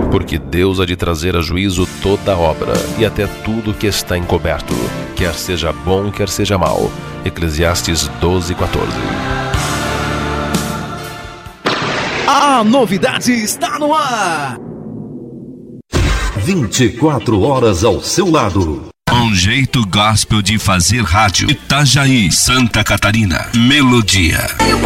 Porque Deus há de trazer a juízo toda a obra, e até tudo que está encoberto, quer seja bom, quer seja mal. Eclesiastes 12:14. A novidade está no ar! 24 horas ao seu lado. Um jeito gospel de fazer rádio. Itajaí, Santa Catarina. Melodia.